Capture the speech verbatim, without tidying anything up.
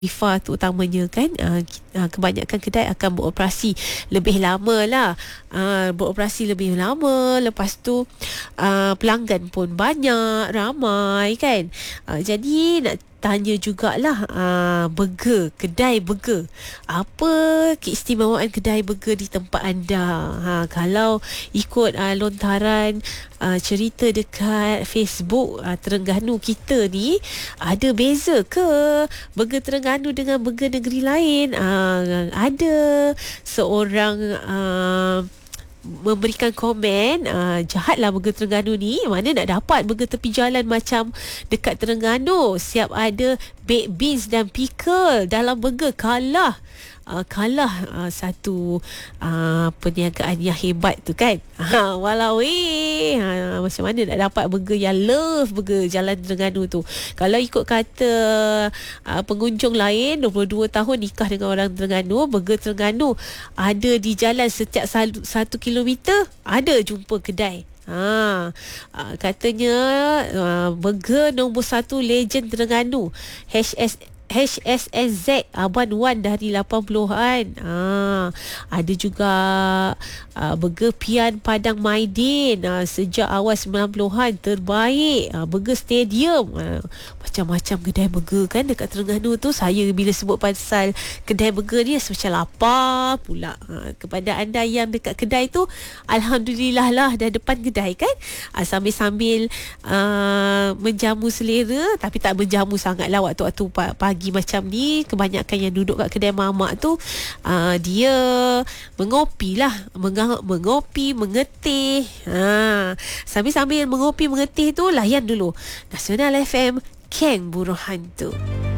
Ifa tu utamanya kan, uh, kebanyakan kedai akan beroperasi lebih lama lah, uh, beroperasi lebih lama. Lepas tu uh, pelanggan pun banyak, ramai kan. uh, jadi nak tanya jugalah, uh, burger, kedai burger, apa keistimewaan kedai burger di tempat anda? Ha, kalau ikut uh, lontaran uh, cerita dekat Facebook uh, Terengganu kita ni, ada beza ke burger Terengganu dengan burger negeri lain? Uh, ada seorang uh, memberikan komen, uh, jahatlah burger Terengganu ni, mana nak dapat burger tepi jalan macam dekat Terengganu, siap ada baked beans dan pickle dalam burger. Kalah Uh, kalah uh, satu uh, perniagaan yang hebat tu kan. Ha, walau eh ha, macam mana nak dapat burger yang love burger Jalan Terengganu tu. Kalau ikut kata uh, pengunjung lain, dua puluh dua tahun nikah dengan orang Terengganu, burger Terengganu ada di jalan setiap satu kilometer ada jumpa kedai. Ha, uh, katanya uh, burger nombor satu legend Terengganu, H S H S N Z Abang Wan dari lapan puluhan. Ah, ada juga uh, burger Pian Padang Maidin, uh, sejak awal sembilan puluhan terbaik. Uh, burger Stadium. Uh, macam-macam kedai burger kan dekat Terengganu tu. Saya bila sebut pasal kedai burger ni macam lapar pula. Uh, kepada anda yang dekat kedai tu, alhamdulillah lah dah depan kedai kan. Uh, sambil-sambil uh, menjamu selera, tapi tak menjamu sangat lah waktu-waktu pagi macam ni. Kebanyakan yang duduk kat kedai mamak tu uh, dia mengopi lah, Meng- mengopi, mengetih. Ha, sambil-sambil mengopi, mengetih tu, layan dulu Nasional F M, Ken Buruhan tu.